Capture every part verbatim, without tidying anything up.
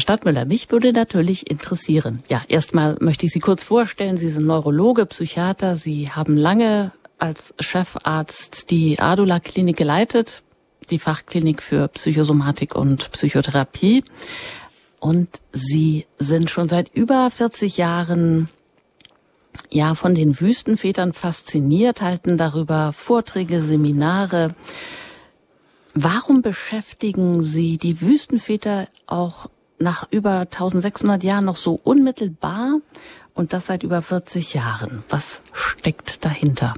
Stadtmüller, mich würde natürlich interessieren. Ja, erstmal möchte ich Sie kurz vorstellen. Sie sind Neurologe, Psychiater. Sie haben lange als Chefarzt die Adula-Klinik geleitet, die Fachklinik für Psychosomatik und Psychotherapie. Und Sie sind schon seit über vierzig Jahren ja von den Wüstenvätern fasziniert, halten darüber Vorträge, Seminare. Warum beschäftigen Sie die Wüstenväter auch nach über eintausendsechshundert Jahren noch so unmittelbar und das seit über vierzig Jahren? Was steckt dahinter?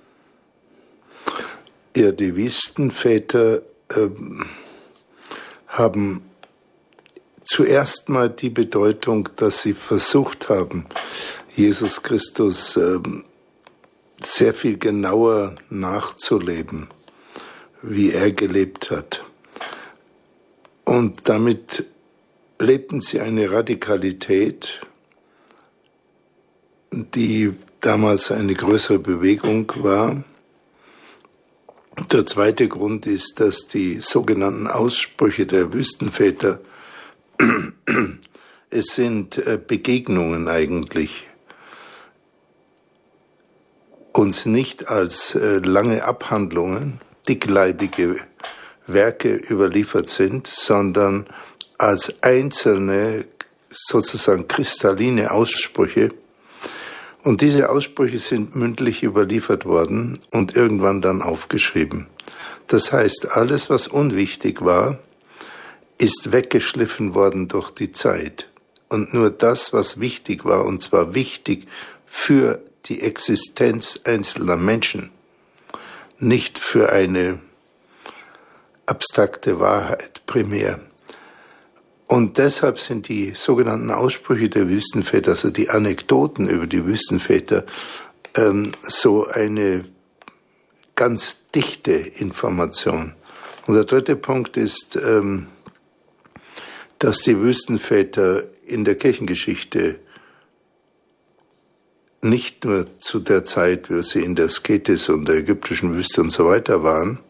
Ja, die Wüstenväter ähm, haben zuerst mal die Bedeutung, dass sie versucht haben, Jesus Christus ähm, sehr viel genauer nachzuleben, wie er gelebt hat. Und damit lebten sie eine Radikalität, die damals eine größere Bewegung war. Der zweite Grund ist, dass die sogenannten Aussprüche der Wüstenväter, es sind Begegnungen eigentlich, uns nicht als lange Abhandlungen, dickleibige Werke überliefert sind, sondern als einzelne, sozusagen kristalline Aussprüche. Und diese Aussprüche sind mündlich überliefert worden und irgendwann dann aufgeschrieben. Das heißt, alles, was unwichtig war, ist weggeschliffen worden durch die Zeit. Und nur das, was wichtig war, und zwar wichtig für die Existenz einzelner Menschen, nicht für eine abstrakte Wahrheit primär. Und deshalb sind die sogenannten Aussprüche der Wüstenväter, also die Anekdoten über die Wüstenväter, ähm, so eine ganz dichte Information. Und der dritte Punkt ist, ähm, dass die Wüstenväter in der Kirchengeschichte nicht nur zu der Zeit, wie sie in der Sketis und der ägyptischen Wüste und so weiter waren,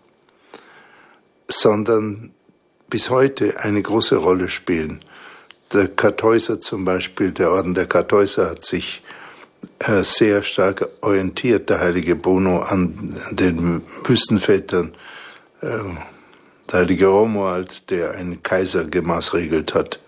sondern bis heute eine große Rolle spielen. Der Kartäuser zum Beispiel, der Orden der Kartäuser hat sich äh, sehr stark orientiert, der heilige Bono, an den Wüstenvätern. Äh, der heilige Romuald, der einen Kaiser gemaßregelt hat,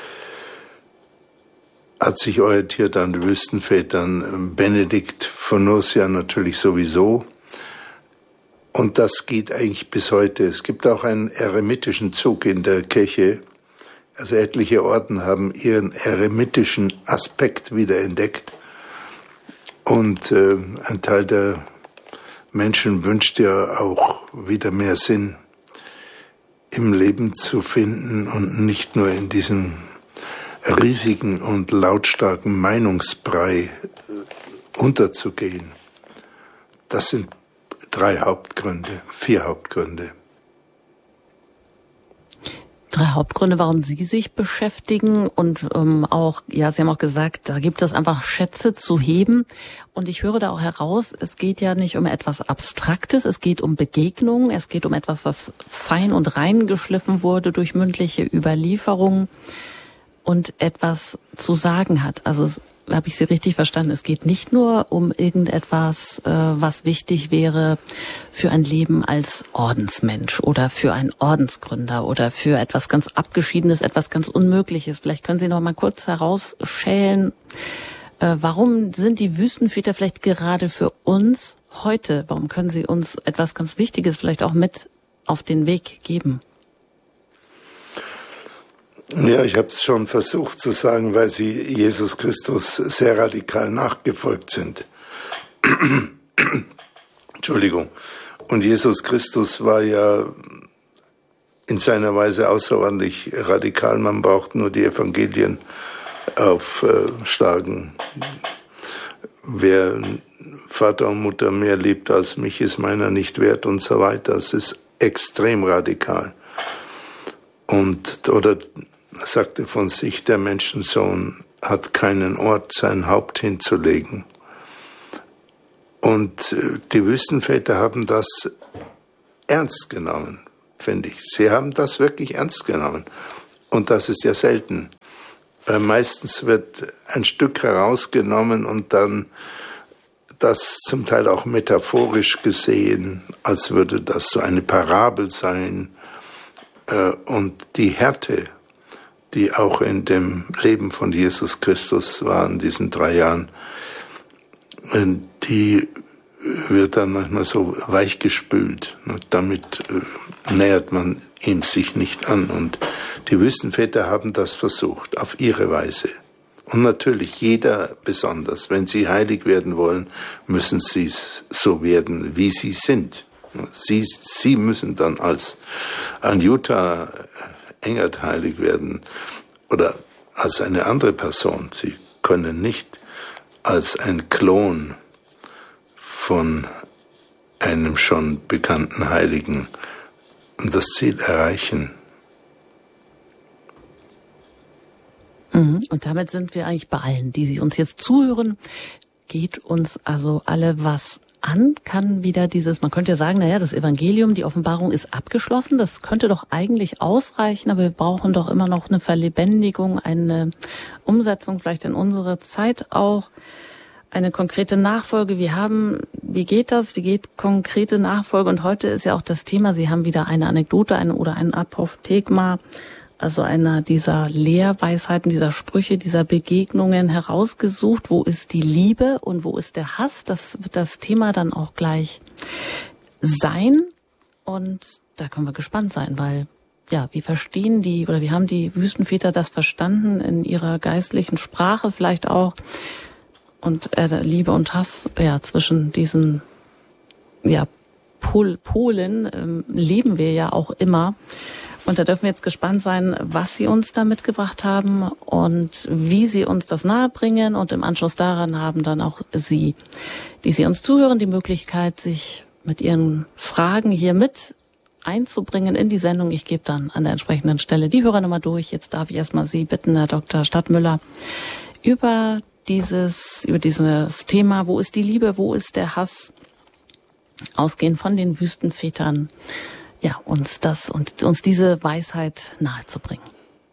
hat sich orientiert an den Wüstenvätern. Benedikt von Nursia natürlich sowieso. Und das geht eigentlich bis heute. Es gibt auch einen eremitischen Zug in der Kirche. Also etliche Orden haben ihren eremitischen Aspekt wiederentdeckt. Und äh, ein Teil der Menschen wünscht ja auch wieder mehr Sinn im Leben zu finden und nicht nur in diesem riesigen und lautstarken Meinungsbrei unterzugehen. Das sind drei Hauptgründe, vier Hauptgründe. Drei Hauptgründe, warum Sie sich beschäftigen und ähm, auch, ja, Sie haben auch gesagt, da gibt es einfach Schätze zu heben. Und ich höre da auch heraus, es geht ja nicht um etwas Abstraktes, es geht um Begegnungen, es geht um etwas, was fein und rein geschliffen wurde durch mündliche Überlieferungen und etwas zu sagen hat. Also habe ich Sie richtig verstanden? Es geht nicht nur um irgendetwas, äh, was wichtig wäre für ein Leben als Ordensmensch oder für einen Ordensgründer oder für etwas ganz Abgeschiedenes, etwas ganz Unmögliches. Vielleicht können Sie noch mal kurz herausschälen, äh, warum sind die Wüstenväter vielleicht gerade für uns heute? Warum können Sie uns etwas ganz Wichtiges vielleicht auch mit auf den Weg geben? Ja, ich habe es schon versucht zu sagen, weil sie Jesus Christus sehr radikal nachgefolgt sind. Entschuldigung. Und Jesus Christus war ja in seiner Weise außerordentlich radikal. Man braucht nur die Evangelien aufschlagen. Wer Vater und Mutter mehr liebt als mich, ist meiner nicht wert und so weiter. Das ist extrem radikal. Und, oder er sagte von sich, der Menschensohn hat keinen Ort, sein Haupt hinzulegen. Und die Wüstenväter haben das ernst genommen, finde ich. Sie haben das wirklich ernst genommen. Und das ist ja selten. Äh, meistens wird ein Stück herausgenommen und dann das zum Teil auch metaphorisch gesehen, als würde das so eine Parabel sein. Äh, und die Härte, die auch in dem Leben von Jesus Christus war in diesen drei Jahren, äh, die wird dann manchmal so weichgespült. Und damit äh, nähert man ihm sich nicht an. Und die Wüstenväter haben das versucht, auf ihre Weise. Und natürlich jeder besonders. Wenn sie heilig werden wollen, müssen sie so werden, wie sie sind. Sie, sie müssen dann als Anjuta Engert heilig werden oder als eine andere Person. Sie können nicht als ein Klon von einem schon bekannten Heiligen das Ziel erreichen. Und damit sind wir eigentlich bei allen, die uns jetzt zuhören. Geht uns also alle was an? Kann wieder dieses, man könnte ja sagen, naja, das Evangelium, die Offenbarung ist abgeschlossen. Das könnte doch eigentlich ausreichen, aber wir brauchen doch immer noch eine Verlebendigung, eine Umsetzung vielleicht in unsere Zeit auch, eine konkrete Nachfolge. Wir haben, wie geht das? Wie geht konkrete Nachfolge? Und heute ist ja auch das Thema, Sie haben wieder eine Anekdote eine, oder ein Apophthegma, also einer dieser Lehrweisheiten, dieser Sprüche, dieser Begegnungen herausgesucht. Wo ist die Liebe und wo ist der Hass? Das wird das Thema dann auch gleich sein. Und da können wir gespannt sein, weil, ja, wie verstehen die, oder wie haben die Wüstenväter das verstanden in ihrer geistlichen Sprache vielleicht auch? Und äh, Liebe und Hass, ja, zwischen diesen, ja, Pol- Polen ähm, leben wir ja auch immer. Und da dürfen wir jetzt gespannt sein, was Sie uns da mitgebracht haben und wie Sie uns das nahebringen. Und im Anschluss daran haben dann auch Sie, die Sie uns zuhören, die Möglichkeit, sich mit Ihren Fragen hier mit einzubringen in die Sendung. Ich gebe dann an der entsprechenden Stelle die Hörernummer durch. Jetzt darf ich erstmal Sie bitten, Herr Doktor Stadtmüller, über dieses, über dieses Thema, wo ist die Liebe, wo ist der Hass, ausgehend von den Wüstenvätern, ja, uns das und uns diese Weisheit nahezubringen.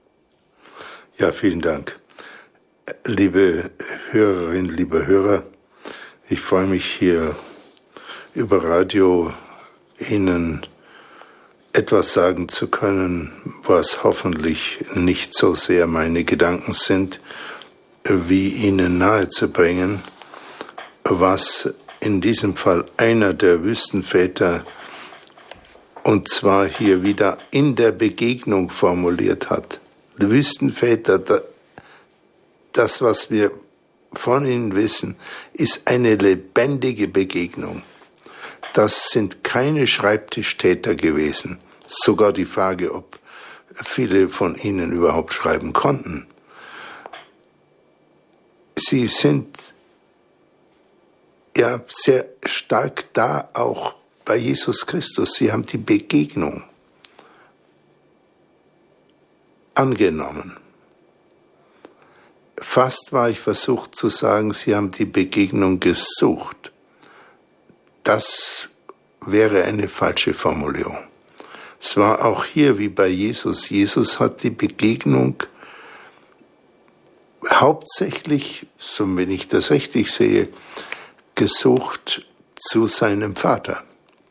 Ja, vielen Dank. Liebe Hörerinnen, liebe Hörer, ich freue mich hier über Radio Ihnen etwas sagen zu können, was hoffentlich nicht so sehr meine Gedanken sind, wie Ihnen nahezubringen, was in diesem Fall einer der Wüstenväter, und zwar hier wieder in der Begegnung formuliert hat. Die Wüstenväter, das, was wir von ihnen wissen, ist eine lebendige Begegnung. Das sind keine Schreibtischtäter gewesen. Sogar die Frage, ob viele von ihnen überhaupt schreiben konnten. Sie sind ja sehr stark da auch bei Jesus Christus. Sie haben die Begegnung angenommen. Fast war ich versucht zu sagen, sie haben die Begegnung gesucht. Das wäre eine falsche Formulierung. Es war auch hier wie bei Jesus. Jesus hat die Begegnung hauptsächlich, so wenn ich das richtig sehe, gesucht zu seinem Vater.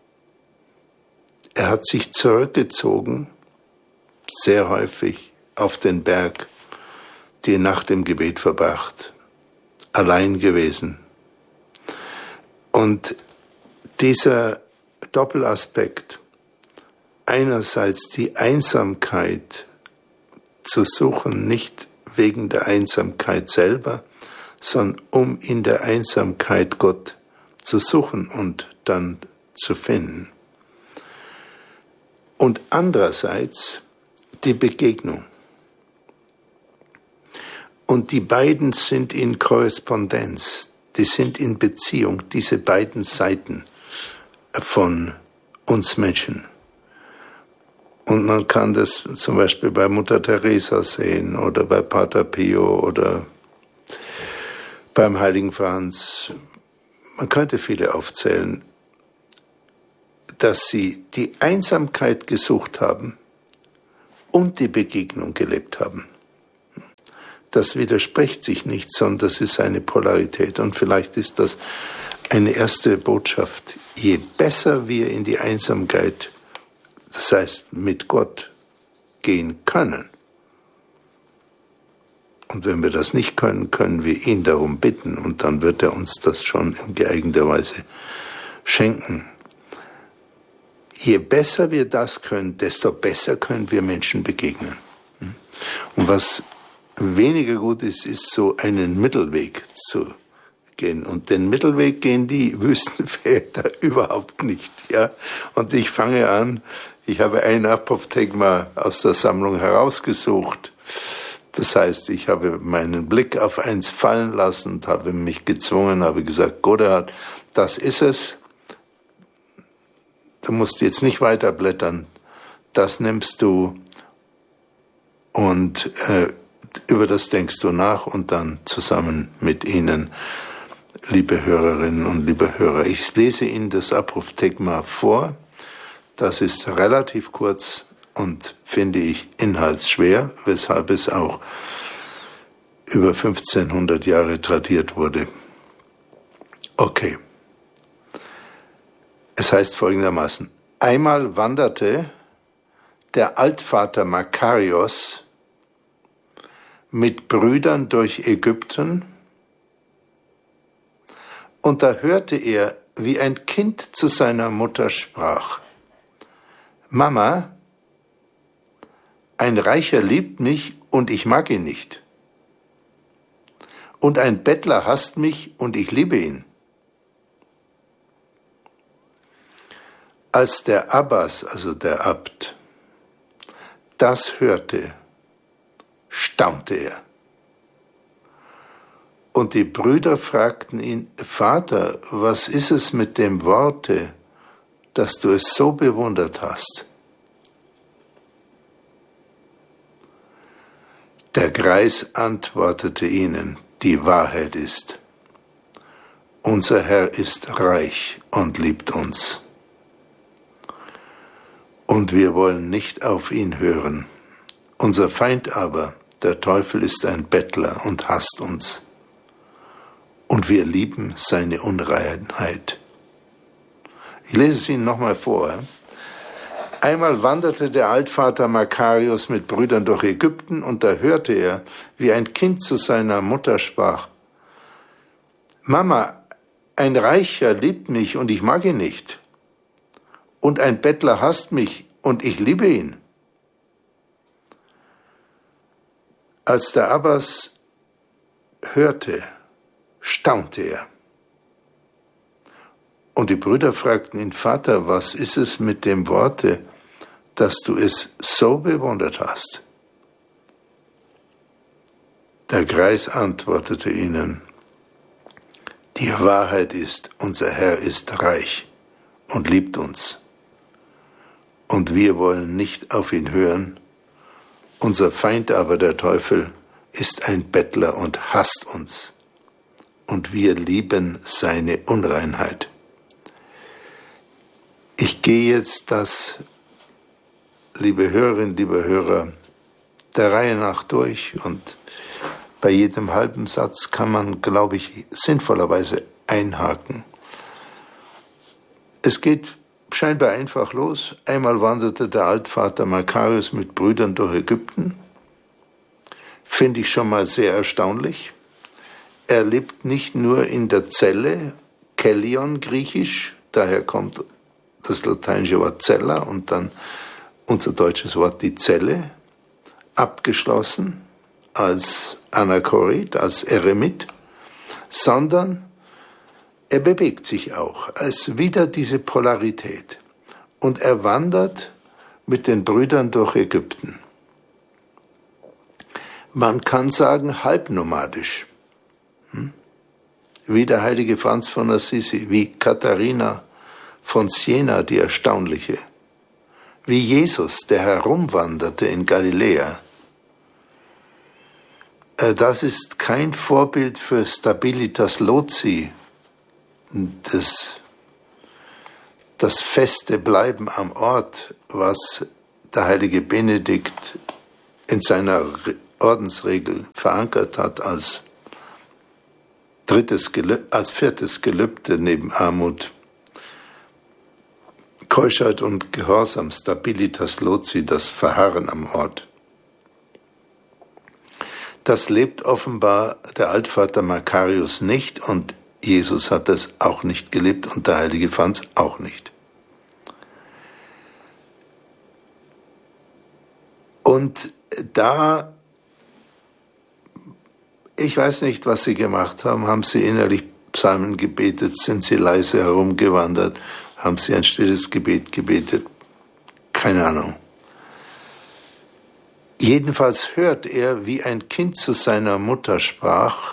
Er hat sich zurückgezogen, sehr häufig auf den Berg, die Nacht im Gebet verbracht, allein gewesen. Und dieser Doppelaspekt, einerseits die Einsamkeit zu suchen, nicht wegen der Einsamkeit selber, sondern um in der Einsamkeit Gott zu suchen und dann zu finden. Und andererseits die Begegnung. Und die beiden sind in Korrespondenz, die sind in Beziehung, diese beiden Seiten von uns Menschen. Und man kann das zum Beispiel bei Mutter Teresa sehen oder bei Pater Pio oder beim Heiligen Franz. Man könnte viele aufzählen, dass sie die Einsamkeit gesucht haben und die Begegnung gelebt haben. das widerspricht sich nicht, sondern das ist eine Polarität. Und vielleicht ist das eine erste Botschaft. Je besser wir in die Einsamkeit, das heißt mit Gott, gehen können, und wenn wir das nicht können, können wir ihn darum bitten, und dann wird er uns das schon in geeigneter Weise schenken. Je besser wir das können, desto besser können wir Menschen begegnen. Und was weniger gut ist, ist so einen Mittelweg zu gehen. Und den Mittelweg gehen die Wüstenväter überhaupt nicht. Ja? Und ich fange an, ich habe ein Apophthegma aus der Sammlung herausgesucht. Das heißt, ich habe meinen Blick auf eins fallen lassen und habe mich gezwungen, habe gesagt, Godehard, das ist es. Du musst jetzt nicht weiterblättern. Das nimmst du und äh, über das denkst du nach und dann zusammen mit Ihnen, liebe Hörerinnen und liebe Hörer. Ich lese Ihnen das Apophthegma vor. Das ist relativ kurz und finde ich inhaltsschwer, weshalb es auch über fünfzehnhundert Jahre tradiert wurde. Okay. Es heißt folgendermaßen: Einmal wanderte der Altvater Makarios mit Brüdern durch Ägypten, und da hörte er, wie ein Kind zu seiner Mutter sprach: Mama, ein Reicher liebt mich und ich mag ihn nicht. Und ein Bettler hasst mich und ich liebe ihn. Als der Abbas, also der Abt, das hörte, staunte er. Und die Brüder fragten ihn: Vater, was ist es mit dem Worte, dass du es so bewundert hast? Der Greis antwortete ihnen: Die Wahrheit ist, unser Herr ist reich und liebt uns. Und wir wollen nicht auf ihn hören. Unser Feind aber, der Teufel, ist ein Bettler und hasst uns. Und wir lieben seine Unreinheit. Ich lese es Ihnen nochmal vor. Einmal wanderte der Altvater Makarios mit Brüdern durch Ägypten, und da hörte er, wie ein Kind zu seiner Mutter sprach: Mama, ein Reicher liebt mich und ich mag ihn nicht. Und ein Bettler hasst mich und ich liebe ihn. Als der Abbas hörte, staunte er. Und die Brüder fragten ihn: Vater, was ist es mit dem Worte, dass du es so bewundert hast? Der Greis antwortete ihnen: Die Wahrheit ist, unser Herr ist reich und liebt uns. Und wir wollen nicht auf ihn hören. Unser Feind aber, der Teufel, ist ein Bettler und hasst uns. Und wir lieben seine Unreinheit. Ich gehe jetzt das, liebe Hörerinnen, liebe Hörer, der Reihe nach durch, und bei jedem halben Satz kann man, glaube ich, sinnvollerweise einhaken. Es geht scheinbar einfach los. Einmal wanderte der Altvater Makarios mit Brüdern durch Ägypten. Finde ich schon mal sehr erstaunlich. Er lebt nicht nur in der Zelle, Kellion griechisch, daher kommt das lateinische Wort Cella und dann unser deutsches Wort die Zelle, abgeschlossen als Anachoret, als Eremit, sondern er bewegt sich auch. Es ist wieder diese Polarität. Und er wandert mit den Brüdern durch Ägypten. Man kann sagen halbnomadisch. Hm? Wie der heilige Franz von Assisi, wie Katharina von Siena, die Erstaunliche, wie Jesus, der herumwanderte in Galiläa. Das ist kein Vorbild für Stabilitas Loci, das, das feste Bleiben am Ort, was der heilige Benedikt in seiner Ordensregel verankert hat als drittes, als viertes Gelübde neben Armut, Keuschheit und Gehorsam, Stabilitas loci, das Verharren am Ort. Das lebt offenbar der Altvater Macarius nicht und Jesus hat es auch nicht gelebt und der heilige Franz auch nicht. Und da, ich weiß nicht, was sie gemacht haben, haben sie innerlich Psalmen gebetet, sind sie leise herumgewandert, haben sie ein stilles Gebet gebetet, keine Ahnung. Jedenfalls hört er, wie ein Kind zu seiner Mutter sprach.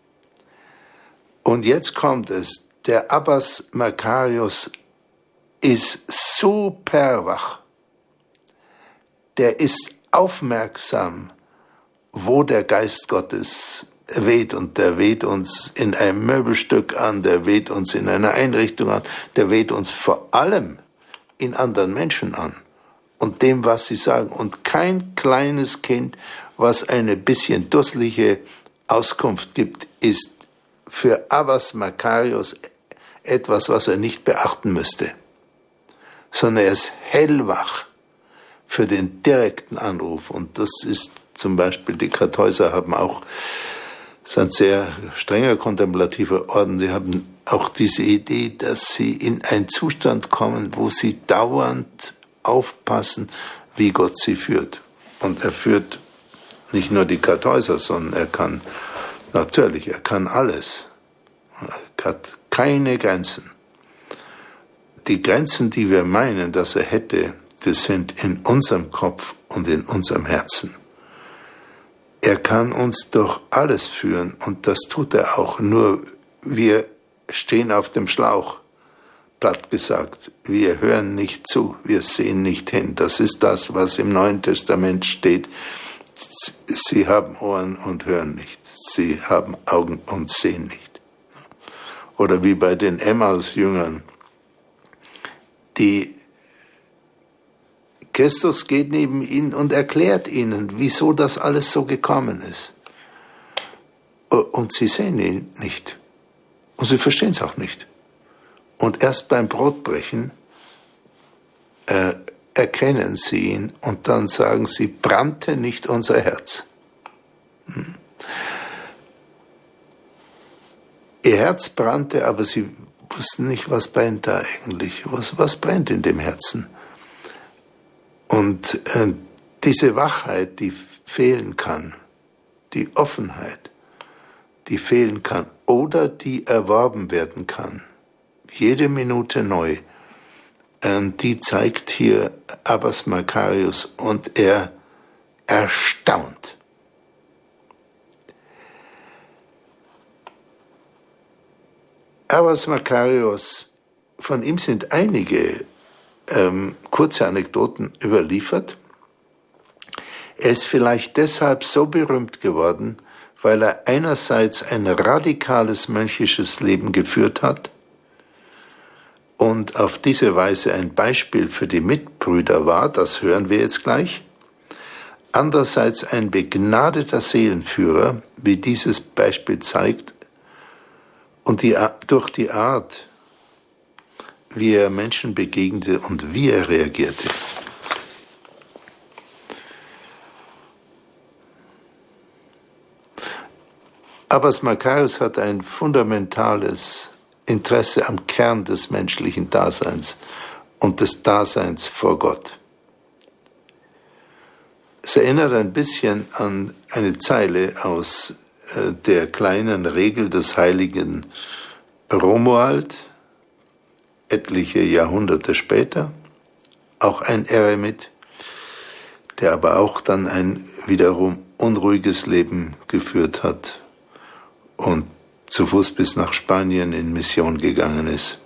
Und jetzt kommt es, der Abbas Macarius ist super wach. Der ist aufmerksam, wo der Geist Gottes weht. Und der weht uns in einem Möbelstück an, der weht uns in einer Einrichtung an, der weht uns vor allem in anderen Menschen an. Und dem, was sie sagen. Und kein kleines Kind, was eine bisschen dusselige Auskunft gibt, ist für Abbas Macarius etwas, was er nicht beachten müsste. Sondern er ist hellwach für den direkten Anruf. Und das ist zum Beispiel, die Kartäuser haben auch, das ist ein sehr strenger kontemplativer Orden, sie haben auch diese Idee, dass sie in einen Zustand kommen, wo sie dauernd aufpassen, wie Gott sie führt. Und er führt nicht nur die Kartäuser, sondern er kann, natürlich, er kann alles. Er hat keine Grenzen. Die Grenzen, die wir meinen, dass er hätte, das sind in unserem Kopf und in unserem Herzen. Er kann uns durch alles führen und das tut er auch. Nur wir stehen auf dem Schlauch. Platt gesagt, wir hören nicht zu, wir sehen nicht hin. Das ist das, was im Neuen Testament steht. Sie haben Ohren und hören nicht. Sie haben Augen und sehen nicht. Oder wie bei den Emmaus-Jüngern. Die Christus geht neben ihnen und erklärt ihnen, wieso das alles so gekommen ist. Und sie sehen ihn nicht. Und sie verstehen es auch nicht. Und erst beim Brotbrechen äh, erkennen sie ihn und dann sagen sie, brannte nicht unser Herz. Hm. Ihr Herz brannte, aber sie wussten nicht, was brennt da eigentlich. Was, was brennt in dem Herzen? Und äh, diese Wachheit, die fehlen kann, die Offenheit, die fehlen kann oder die erworben werden kann, jede Minute neu, die zeigt hier Abbas Macarius und er erstaunt. Abbas Macarius, von ihm sind einige ähm, kurze Anekdoten überliefert. Er ist vielleicht deshalb so berühmt geworden, weil er einerseits ein radikales mönchisches Leben geführt hat, und auf diese Weise ein Beispiel für die Mitbrüder war, das hören wir jetzt gleich. Andererseits ein begnadeter Seelenführer, wie dieses Beispiel zeigt, und die, durch die Art, wie er Menschen begegnete und wie er reagierte. Abbas Macarius hat ein fundamentales Interesse am Kern des menschlichen Daseins und des Daseins vor Gott. Es erinnert ein bisschen an eine Zeile aus äh, der kleinen Regel des heiligen Romuald, etliche Jahrhunderte später, auch ein Eremit, der aber auch dann ein wiederum unruhiges Leben geführt hat und zu Fuß bis nach Spanien in Mission gegangen ist.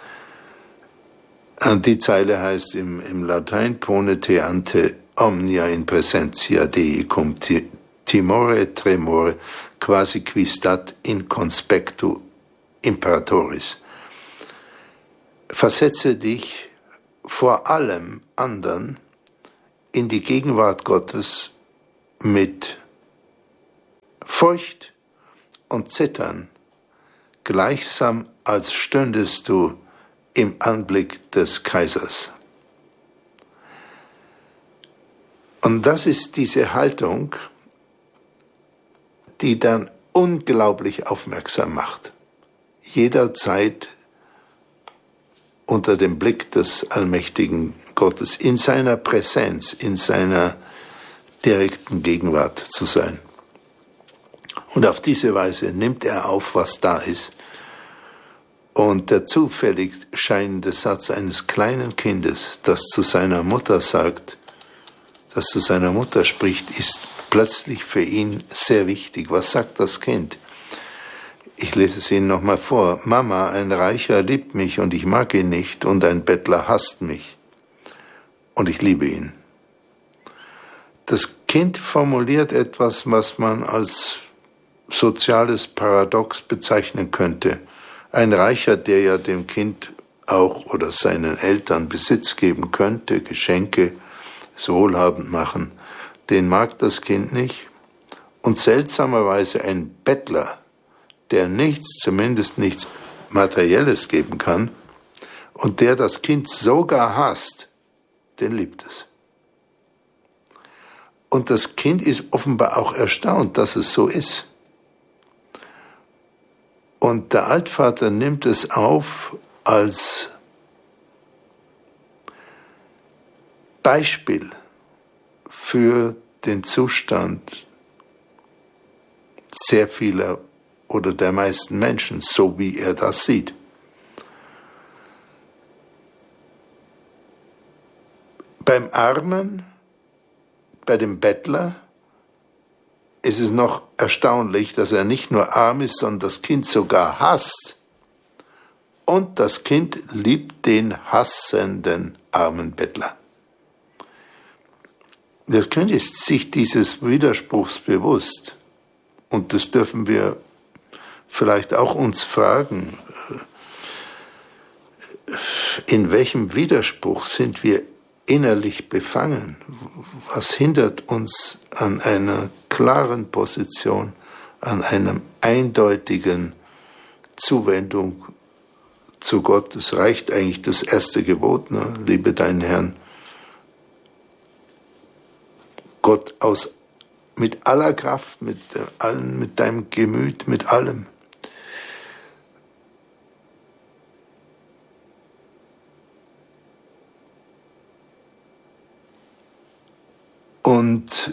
Und die Zeile heißt im, im Latein, pone te ante omnia in presentia Dei cum timore tremore quasi quistat in conspectu imperatoris. Versetze dich vor allem anderen in die Gegenwart Gottes mit Furcht und Zittern, gleichsam als stündest du im Anblick des Kaisers. Und das ist diese Haltung, die dann unglaublich aufmerksam macht. Jederzeit unter dem Blick des allmächtigen Gottes, in seiner Präsenz, in seiner direkten Gegenwart zu sein. Und auf diese Weise nimmt er auf, was da ist. Und der zufällig scheinende Satz eines kleinen Kindes, das zu seiner Mutter sagt, das zu seiner Mutter spricht, ist plötzlich für ihn sehr wichtig. Was sagt das Kind? Ich lese es Ihnen nochmal vor. Mama, ein Reicher liebt mich und ich mag ihn nicht und ein Bettler hasst mich und ich liebe ihn. Das Kind formuliert etwas, was man als soziales Paradox bezeichnen könnte. Ein Reicher, der ja dem Kind auch oder seinen Eltern Besitz geben könnte, Geschenke, es wohlhabend machen, den mag das Kind nicht. Und seltsamerweise ein Bettler, der nichts, zumindest nichts Materielles geben kann und der das Kind sogar hasst, den liebt es. Und das Kind ist offenbar auch erstaunt, dass es so ist. Und der Altvater nimmt es auf als Beispiel für den Zustand sehr vieler oder der meisten Menschen, so wie er das sieht. Beim Armen, bei dem Bettler, ist es noch erstaunlich, dass er nicht nur arm ist, sondern das Kind sogar hasst. Und das Kind liebt den hassenden armen Bettler. Das Kind ist sich dieses Widerspruchs bewusst. Und das dürfen wir vielleicht auch uns fragen, in welchem Widerspruch sind wir innerlich befangen? Was hindert uns an einer klaren Position, an einer eindeutigen Zuwendung zu Gott? Es reicht eigentlich das erste Gebot, ne? Liebe deinen Herrn, Gott aus, mit aller Kraft, mit allen, mit deinem Gemüt, mit allem. Und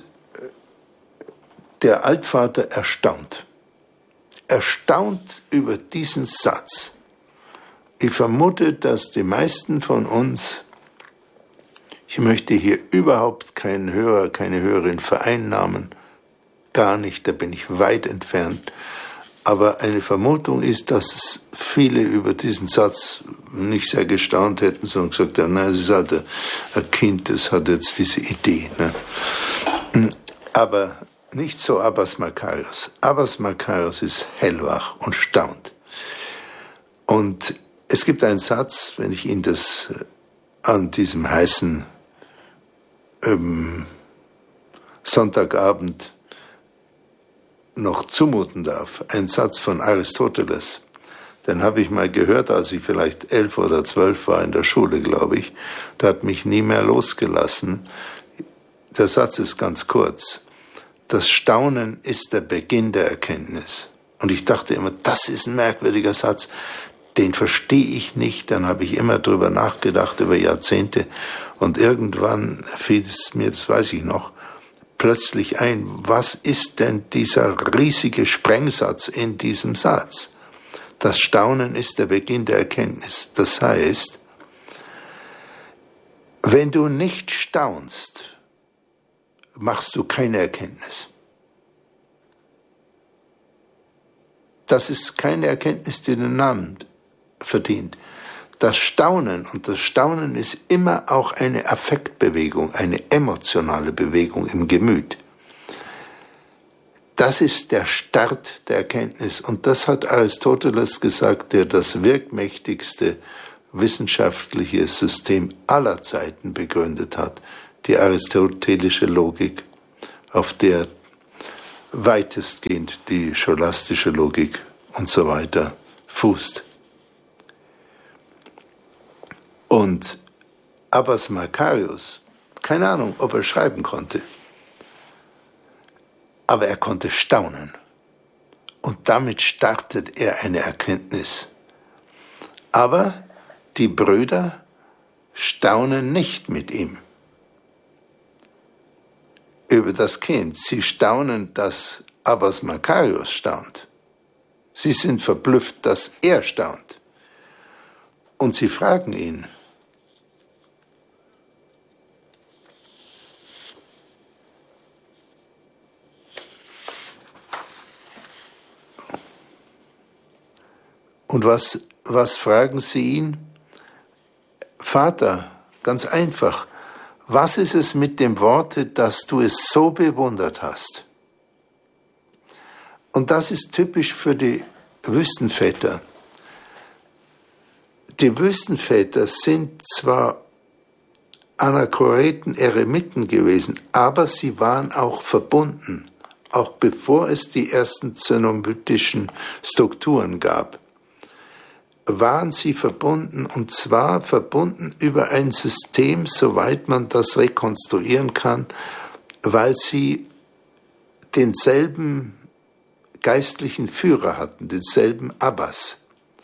der Altvater erstaunt, erstaunt über diesen Satz. Ich vermute, dass die meisten von uns, ich möchte hier überhaupt keinen Hörer, keine Hörerin vereinnahmen, gar nicht, da bin ich weit entfernt. Aber eine Vermutung ist, dass es viele über diesen Satz nicht sehr gestaunt hätten, sondern gesagt haben, nein, es ist halt ein Kind, das hat jetzt diese Idee. Ne? Aber nicht so Abbas Makarios. Abbas Makarios ist hellwach und staunt. Und es gibt einen Satz, wenn ich Ihnen das an diesem heißen ähm, Sonntagabend noch zumuten darf, ein Satz von Aristoteles, den habe ich mal gehört, als ich vielleicht elf oder zwölf war in der Schule, glaube ich. Der hat mich nie mehr losgelassen. Der Satz ist ganz kurz. Das Staunen ist der Beginn der Erkenntnis. Und ich dachte immer, das ist ein merkwürdiger Satz, den verstehe ich nicht. Dann habe ich immer drüber nachgedacht, über Jahrzehnte. Und irgendwann fiel es mir, das weiß ich noch, plötzlich ein, was ist denn dieser riesige Sprengsatz in diesem Satz? Das Staunen ist der Beginn der Erkenntnis. Das heißt, wenn du nicht staunst, machst du keine Erkenntnis. Das ist keine Erkenntnis, die den Namen verdient. Das Staunen, und das Staunen ist immer auch eine Affektbewegung, eine emotionale Bewegung im Gemüt. Das ist der Start der Erkenntnis. Und das hat Aristoteles gesagt, der das wirkmächtigste wissenschaftliche System aller Zeiten begründet hat, die aristotelische Logik, auf der weitestgehend die scholastische Logik und so weiter fußt. Und Abbas Makarios, keine Ahnung, ob er schreiben konnte, aber er konnte staunen. Und damit startet er eine Erkenntnis. Aber die Brüder staunen nicht mit ihm über das Kind. Sie staunen, dass Abbas Makarios staunt. Sie sind verblüfft, dass er staunt. Und sie fragen ihn, und was, was fragen sie ihn? Vater, ganz einfach, was ist es mit dem Worte, dass du es so bewundert hast? Und das ist typisch für die Wüstenväter. Die Wüstenväter sind zwar Anachoreten, Eremiten gewesen, aber sie waren auch verbunden, auch bevor es die ersten zenobytischen Strukturen gab. Waren sie verbunden, und zwar verbunden über ein System, soweit man das rekonstruieren kann, weil sie denselben geistlichen Führer hatten, denselben Abbas.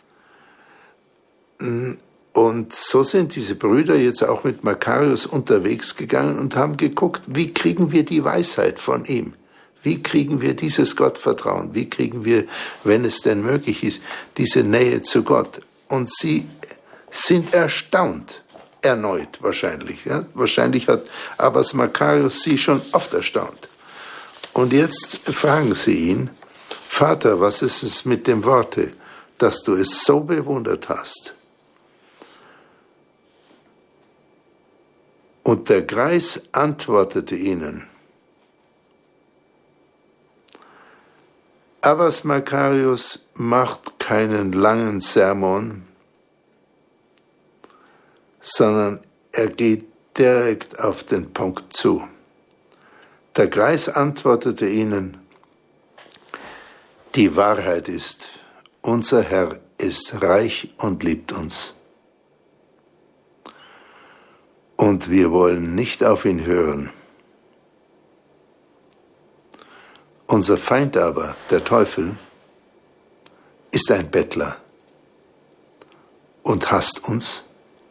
Und so sind diese Brüder jetzt auch mit Makarios unterwegs gegangen und haben geguckt, wie kriegen wir die Weisheit von ihm? Wie kriegen wir dieses Gottvertrauen? Wie kriegen wir, wenn es denn möglich ist, diese Nähe zu Gott? Und sie sind erstaunt, erneut wahrscheinlich. Ja? Wahrscheinlich hat Abbas Makarios sie schon oft erstaunt. Und jetzt fragen sie ihn, Vater, was ist es mit dem Worte, dass du es so bewundert hast? Und der Greis antwortete ihnen, Abbas Makarios macht keinen langen Sermon, sondern er geht direkt auf den Punkt zu. Der Greis antwortete ihnen, die Wahrheit ist, unser Herr ist reich und liebt uns. Und wir wollen nicht auf ihn hören. Unser Feind aber, der Teufel, ist ein Bettler und hasst uns,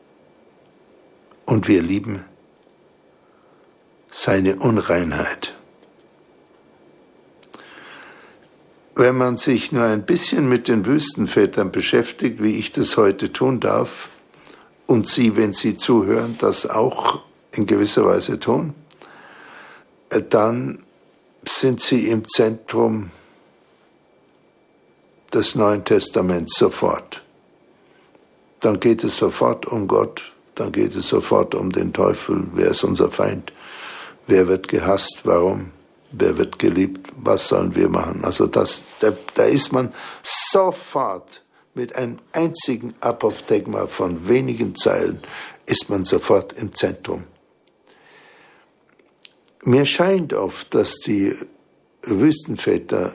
und wir lieben seine Unreinheit. Wenn man sich nur ein bisschen mit den Wüstenvätern beschäftigt, wie ich das heute tun darf, und Sie, wenn Sie zuhören, das auch in gewisser Weise tun, dann sind Sie im Zentrum des Neuen Testaments sofort. Dann geht es sofort um Gott, dann geht es sofort um den Teufel. Wer ist unser Feind? Wer wird gehasst? Warum? Wer wird geliebt? Was sollen wir machen? Also das, da, da ist man sofort mit einem einzigen Apophthegma von wenigen Zeilen, ist man sofort im Zentrum. Mir scheint oft, dass die Wüstenväter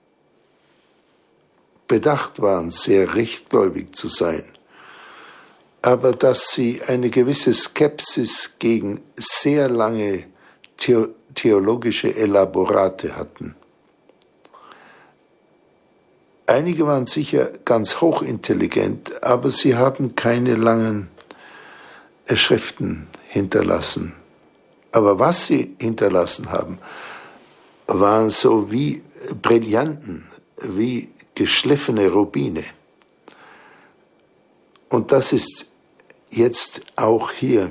bedacht waren, sehr rechtgläubig zu sein, aber dass sie eine gewisse Skepsis gegen sehr lange theologische Elaborate hatten. Einige waren sicher ganz hochintelligent, aber sie haben keine langen Schriften hinterlassen. Aber was sie hinterlassen haben, waren so wie Brillanten, wie geschliffene Rubine. Und das ist jetzt auch hier.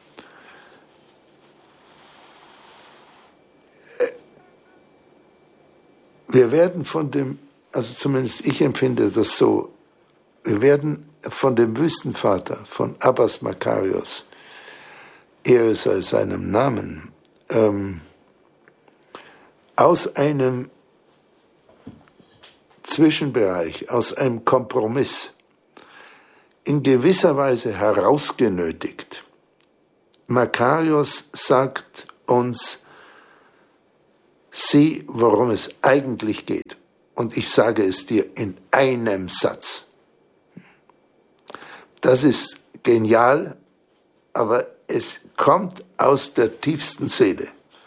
Wir werden von dem, also zumindest ich empfinde das so, wir werden von dem Wüstenvater, von Abbas Makarios, Ehre sei seinem Namen, ähm, aus einem Zwischenbereich, aus einem Kompromiss, in gewisser Weise herausgenötigt. Makarios sagt uns, Sieh, worum es eigentlich geht. Und ich sage es dir in einem Satz. Das ist genial, aber es kommt aus der tiefsten Seele.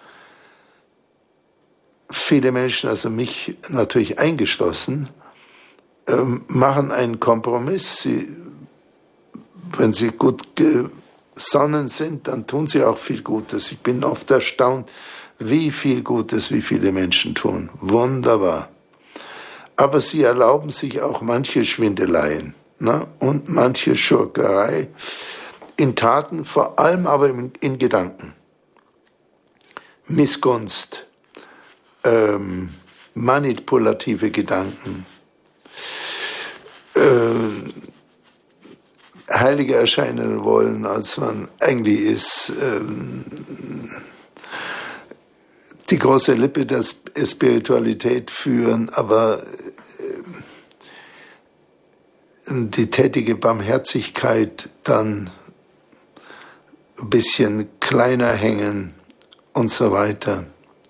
Viele Menschen, also mich natürlich eingeschlossen, ähm, machen einen Kompromiss. Sie, wenn sie gut gesonnen sind, dann tun sie auch viel Gutes. Ich bin oft erstaunt, wie viel Gutes, wie viele Menschen tun. Wunderbar. Aber sie erlauben sich auch manche Schwindeleien, ne? Und manche Schurkerei in Taten, vor allem aber in, in Gedanken. Missgunst, ähm, manipulative Gedanken, äh, heiliger erscheinen wollen, als man eigentlich ist, äh, die große Lippe der Spiritualität führen, aber die tätige Barmherzigkeit dann ein bisschen kleiner hängen und so weiter.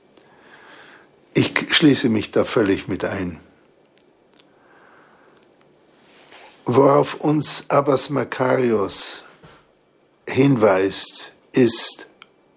Ich schließe mich da völlig mit ein. Worauf uns Abbas Makarios hinweist, ist,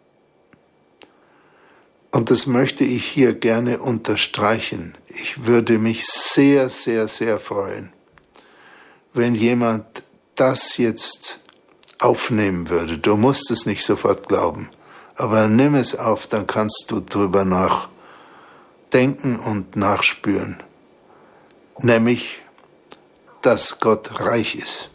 und das möchte ich hier gerne unterstreichen, ich würde mich sehr, sehr, sehr freuen, wenn jemand das jetzt aufnehmen würde. Du musst es nicht sofort glauben, aber nimm es auf, dann kannst du drüber nachdenken und nachspüren. Nämlich, dass Gott reich ist.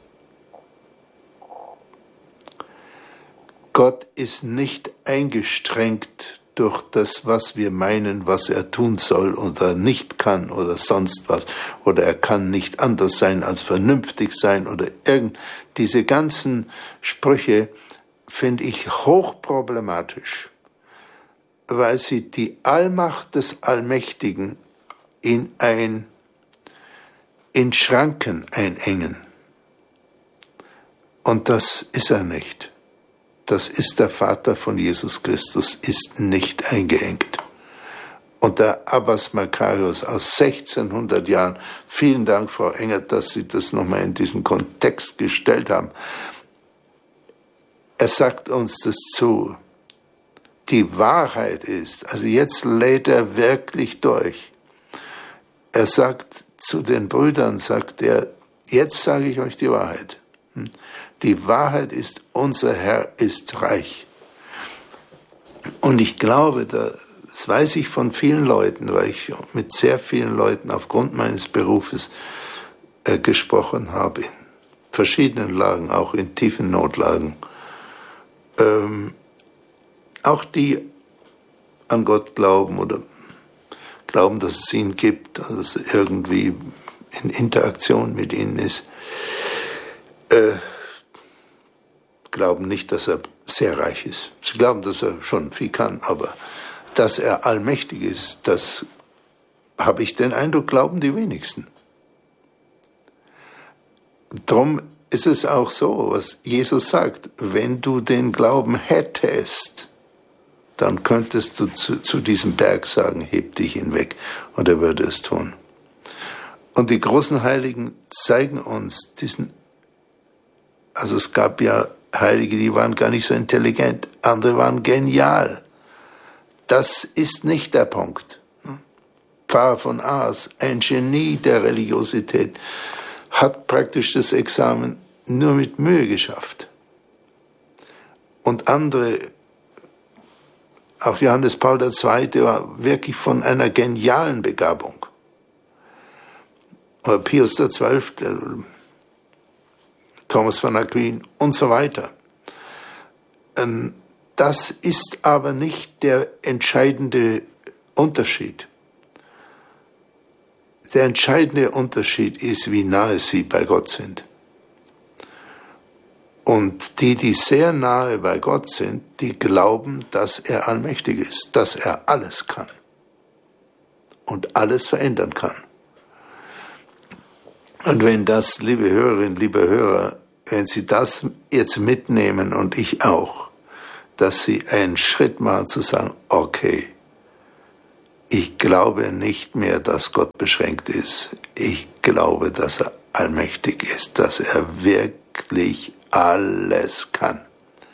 Gott ist nicht eingestrengt durch das, was wir meinen, was er tun soll oder nicht kann oder sonst was. Oder er kann nicht anders sein als vernünftig sein oder irgend. Diese ganzen Sprüche finde ich hochproblematisch, weil sie die Allmacht des Allmächtigen in ein, in Schranken einengen. Und das ist er nicht. Das ist der Vater von Jesus Christus, ist nicht eingeengt. Und der Abbas Makarios aus sechzehnhundert Jahren, vielen Dank, Frau Engert, dass Sie das nochmal in diesen Kontext gestellt haben. Er sagt uns das zu. Die Wahrheit ist, also jetzt lädt er wirklich durch. Er sagt zu den Brüdern, sagt er, jetzt sage ich euch die Wahrheit. Die Wahrheit ist, unser Herr ist reich. Und ich glaube, das weiß ich von vielen Leuten, weil ich mit sehr vielen Leuten aufgrund meines Berufes äh, gesprochen habe, in verschiedenen Lagen, auch in tiefen Notlagen. Ähm, auch die an Gott glauben oder glauben, dass es ihn gibt, dass er irgendwie in Interaktion mit ihnen ist, äh, glauben nicht, dass er sehr reich ist. Sie glauben, dass er schon viel kann, aber dass er allmächtig ist, das habe ich den Eindruck, glauben die wenigsten. Drum ist es auch so, was Jesus sagt, wenn du den Glauben hättest, dann könntest du zu, zu diesem Berg sagen, heb dich hinweg, und er würde es tun. Und die großen Heiligen zeigen uns diesen, also es gab ja Heilige, die waren gar nicht so intelligent, andere waren genial. Das ist nicht der Punkt. Pfarrer von Ars, ein Genie der Religiosität, hat praktisch das Examen nur mit Mühe geschafft. Und andere, auch Johannes Paul der Zweite, war wirklich von einer genialen Begabung. Oder Pius der Zwölfte, Thomas von Aquin und so weiter. Das ist aber nicht der entscheidende Unterschied. Der entscheidende Unterschied ist, wie nahe sie bei Gott sind. Und die, die sehr nahe bei Gott sind, die glauben, dass er allmächtig ist, dass er alles kann und alles verändern kann. Und wenn das, liebe Hörerinnen, liebe Hörer, wenn Sie das jetzt mitnehmen und ich auch, dass Sie einen Schritt machen zu sagen, okay, ich glaube nicht mehr, dass Gott beschränkt ist. Ich glaube, dass er allmächtig ist, dass er wirklich alles kann.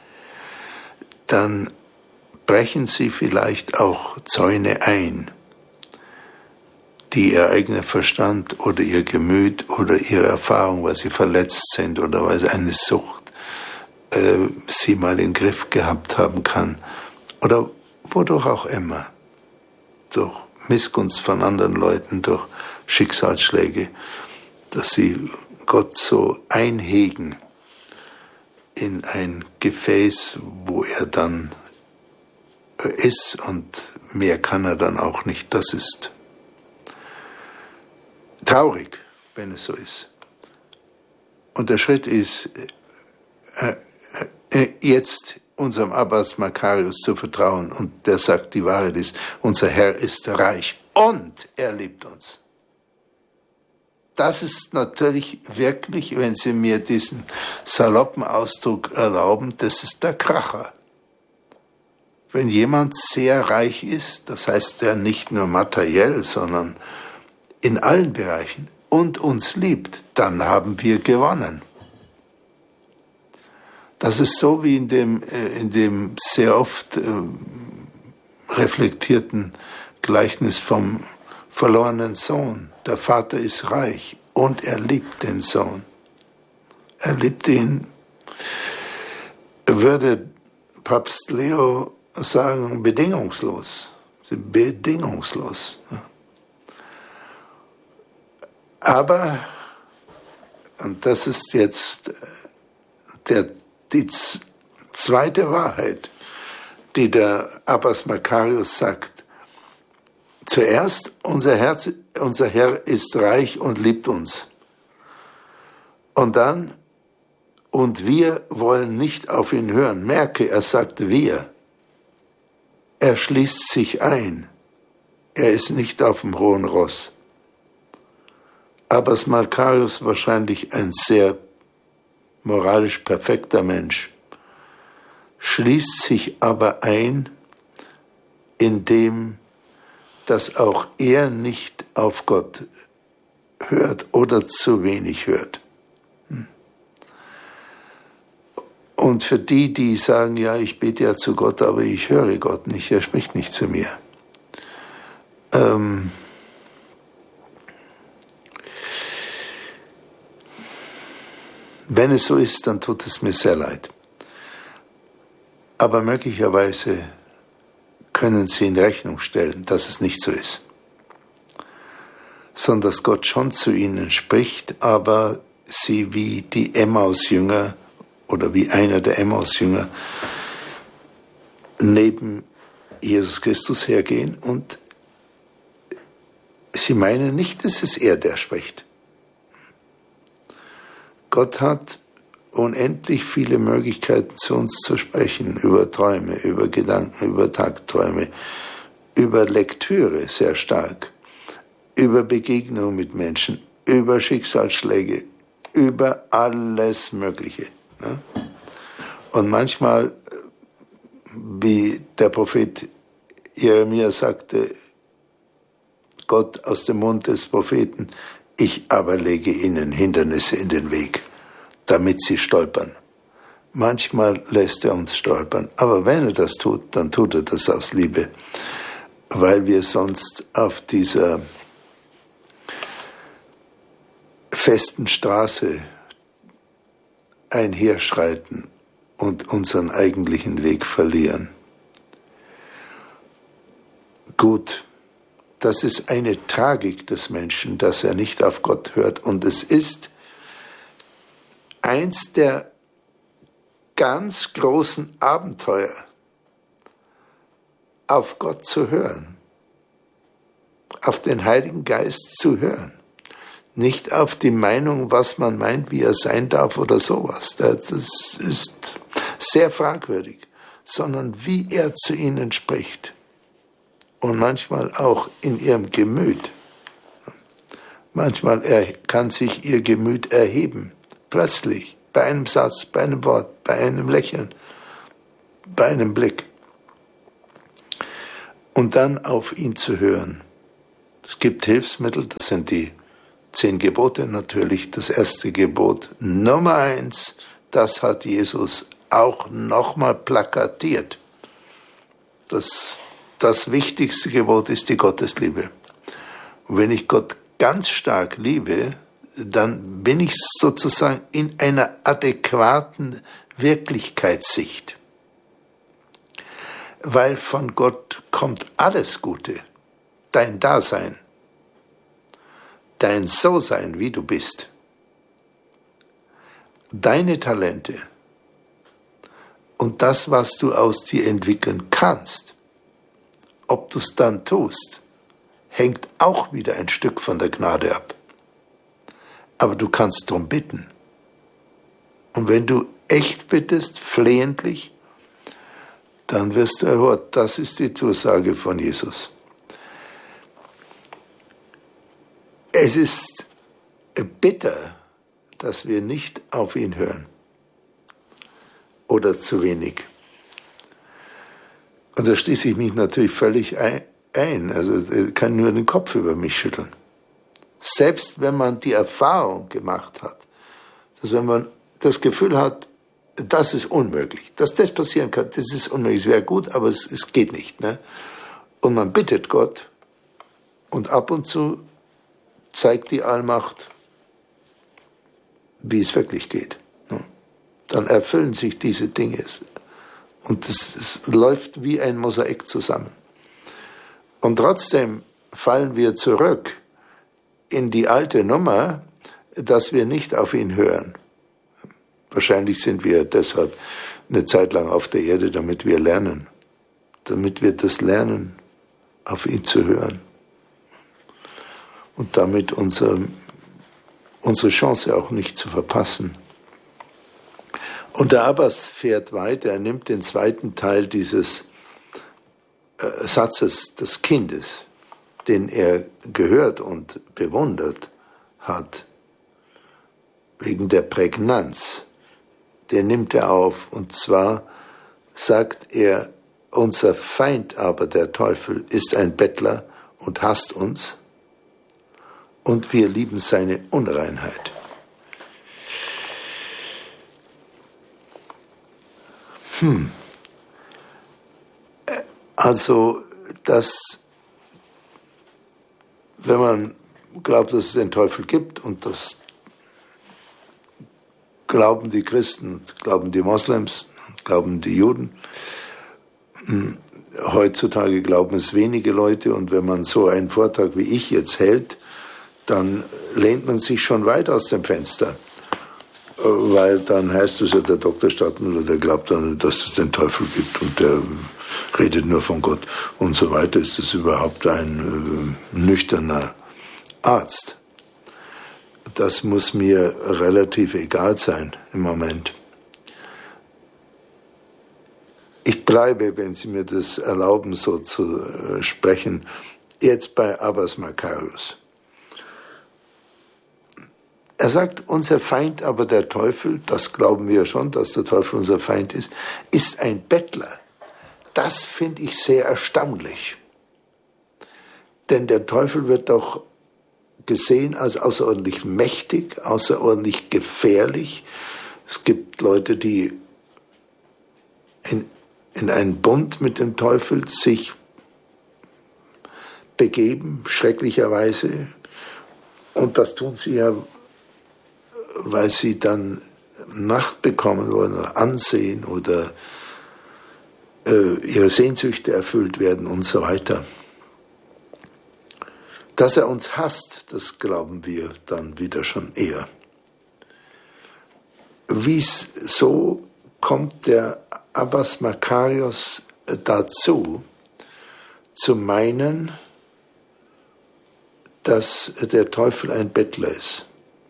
Dann brechen Sie vielleicht auch Zäune ein, die Ihr eigener Verstand oder Ihr Gemüt oder Ihre Erfahrung, weil Sie verletzt sind oder weil Sie eine Sucht äh, Sie mal im Griff gehabt haben kann oder wodurch auch immer, durch Missgunst von anderen Leuten, durch Schicksalsschläge, dass Sie Gott so einhegen in ein Gefäß, wo er dann ist und mehr kann er dann auch nicht. Das ist traurig, wenn es so ist. Und der Schritt ist, äh, äh, jetzt unserem Abbas Makarios zu vertrauen. Und der sagt, die Wahrheit ist, unser Herr ist reich und er liebt uns. Das ist natürlich wirklich, wenn Sie mir diesen saloppen Ausdruck erlauben, das ist der Kracher. Wenn jemand sehr reich ist, das heißt ja nicht nur materiell, sondern in allen Bereichen und uns liebt, dann haben wir gewonnen. Das ist so wie in dem, in dem sehr oft äh, reflektierten Gleichnis vom verlorenen Sohn. Der Vater ist reich und er liebt den Sohn. Er liebt ihn. Würde Papst Leo sagen, bedingungslos. Bedingungslos. Aber, und das ist jetzt der, die zweite Wahrheit, die der Abbas Makarios sagt, zuerst, unser, Herz, unser Herr ist reich und liebt uns. Und dann, und wir wollen nicht auf ihn hören. Merke, er sagt wir. Er schließt sich ein. Er ist nicht auf dem hohen Ross. Abbas Makarios wahrscheinlich ein sehr moralisch perfekter Mensch, schließt sich aber ein, indem dass auch er nicht auf Gott hört oder zu wenig hört. Und für die, die sagen, ja, ich bete ja zu Gott, aber ich höre Gott nicht, er spricht nicht zu mir. Ähm Wenn es so ist, dann tut es mir sehr leid. Aber möglicherweise können Sie in Rechnung stellen, dass es nicht so ist. Sondern dass Gott schon zu Ihnen spricht, aber Sie wie die Emmaus-Jünger oder wie einer der Emmaus-Jünger neben Jesus Christus hergehen und Sie meinen nicht, dass es er, der spricht. Gott hat unendlich viele Möglichkeiten, zu uns zu sprechen, über Träume, über Gedanken, über Tagträume, über Lektüre sehr stark, über Begegnung mit Menschen, über Schicksalsschläge, über alles Mögliche. Und manchmal, wie der Prophet Jeremia sagte, Gott aus dem Mund des Propheten, ich aber lege ihnen Hindernisse in den Weg, damit sie stolpern. Manchmal lässt er uns stolpern, aber wenn er das tut, dann tut er das aus Liebe, weil wir sonst auf dieser festen Straße einherschreiten und unseren eigentlichen Weg verlieren. Gut. Das ist eine Tragik des Menschen, dass er nicht auf Gott hört. Und es ist eins der ganz großen Abenteuer, auf Gott zu hören, auf den Heiligen Geist zu hören. Nicht auf die Meinung, was man meint, wie er sein darf oder sowas. Das ist sehr fragwürdig, sondern wie er zu ihnen spricht. Und manchmal auch in ihrem Gemüt. Manchmal er, kann sich ihr Gemüt erheben, plötzlich, bei einem Satz, bei einem Wort, bei einem Lächeln, bei einem Blick. und dann auf ihn zu hören. Es gibt Hilfsmittel, das sind die zehn Gebote natürlich. Das erste Gebot, Nummer eins, das hat Jesus auch nochmal plakatiert. Das, das wichtigste Gebot ist die Gottesliebe. Und wenn ich Gott ganz stark liebe, dann bin ich sozusagen in einer adäquaten Wirklichkeitssicht. Weil von Gott kommt alles Gute, dein Dasein, dein So-Sein, wie du bist, deine Talente und das, was du aus dir entwickeln kannst. Ob du es dann tust, hängt auch wieder ein Stück von der Gnade ab. Aber du kannst darum bitten. Und wenn du echt bittest, flehentlich, dann wirst du erhört. Das ist die Zusage von Jesus. Es ist bitter, dass wir nicht auf ihn hören. Oder zu wenig. Und da schließe ich mich natürlich völlig ein. Also ich kann nur den Kopf über mich schütteln. Selbst wenn man die Erfahrung gemacht hat, dass wenn man das Gefühl hat, das ist unmöglich, dass das passieren kann, das ist unmöglich, es wäre gut, aber es, es geht nicht. Ne? Und man bittet Gott und ab und zu zeigt die Allmacht, wie es wirklich geht. Ne? Dann erfüllen sich diese Dinge und es, es läuft wie ein Mosaik zusammen. Und trotzdem fallen wir zurück in die alte Nummer, dass wir nicht auf ihn hören. Wahrscheinlich sind wir deshalb eine Zeit lang auf der Erde, damit wir lernen. Damit wir das lernen, auf ihn zu hören. Und damit unser, unsere Chance auch nicht zu verpassen. Und der Abbas fährt weiter, er nimmt den zweiten Teil dieses äh, Satzes des Kindes, den er gehört und bewundert hat, wegen der Prägnanz. Den nimmt er auf, und zwar sagt er, unser Feind aber, der Teufel, ist ein Bettler und hasst uns, und wir lieben seine Unreinheit. Hm. Also, das, wenn man glaubt, dass es den Teufel gibt, und das glauben die Christen, glauben die Moslems, glauben die Juden. Heutzutage glauben es wenige Leute, und wenn man so einen Vortrag wie ich jetzt hält, dann lehnt man sich schon weit aus dem Fenster. Weil dann heißt es ja, der Doktor Stadtmüller, der glaubt dann, dass es den Teufel gibt und der redet nur von Gott und so weiter. Ist das überhaupt ein äh, nüchterner Arzt? Das muss mir relativ egal sein im Moment. Ich bleibe, wenn Sie mir das erlauben, so zu äh, sprechen, jetzt bei Abbas Makarios. Er sagt, unser Feind aber der Teufel, das glauben wir schon, dass der Teufel unser Feind ist, ist ein Bettler. Das finde ich sehr erstaunlich. Denn der Teufel wird doch gesehen als außerordentlich mächtig, außerordentlich gefährlich. Es gibt Leute, die in, in einen Bund mit dem Teufel sich begeben, schrecklicherweise. Und das tun sie ja, weil sie dann Macht bekommen wollen oder Ansehen oder äh, ihre Sehnsüchte erfüllt werden und so weiter. Dass er uns hasst, das glauben wir dann wieder schon eher. Wieso kommt der Abbas Makarios dazu, zu meinen, dass der Teufel ein Bettler ist?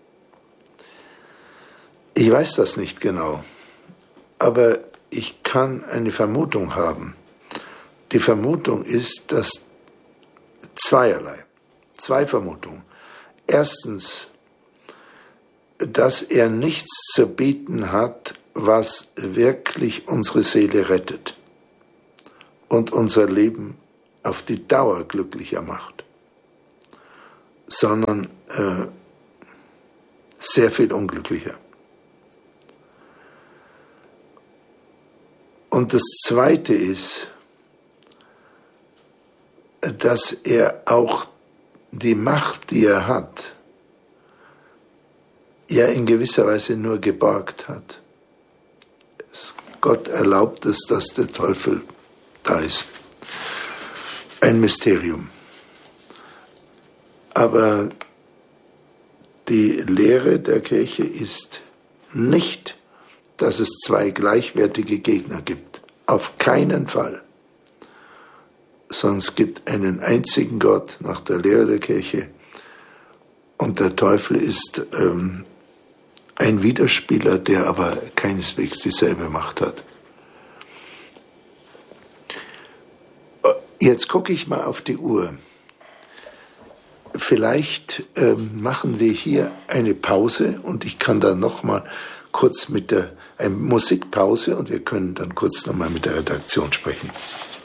Ich weiß das nicht genau, aber ich kann eine Vermutung haben. Die Vermutung ist, dass zweierlei, zwei Vermutungen. Erstens, dass er nichts zu bieten hat, was wirklich unsere Seele rettet und unser Leben auf die Dauer glücklicher macht, sondern äh, sehr viel unglücklicher. Und das Zweite ist, dass er auch die Macht, die er hat, ja in gewisser Weise nur geborgt hat. Gott erlaubt es, dass der Teufel da ist. Ein Mysterium. Aber die Lehre der Kirche ist nicht, dass es zwei gleichwertige Gegner gibt. Auf keinen Fall. Sondern es gibt einen einzigen Gott nach der Lehre der Kirche. Und der Teufel ist ähm, ein Widerspieler, der aber keineswegs dieselbe Macht hat. Jetzt gucke ich mal auf die Uhr. Vielleicht ähm, machen wir hier eine Pause und ich kann dann noch mal kurz mit der eine Musikpause und wir können dann kurz noch mal mit der Redaktion sprechen.